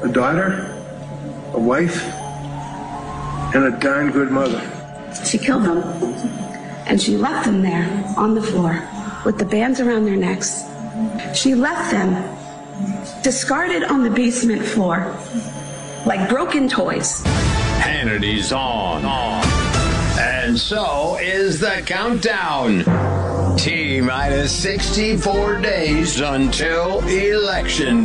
a daughter, a wife, and a darn good mother. She killed them, and she left them there on the floor with the bands around their necks. She left them discarded on the basement floor like broken toys. Hannity's on. And so is the countdown. T-minus 64 days until election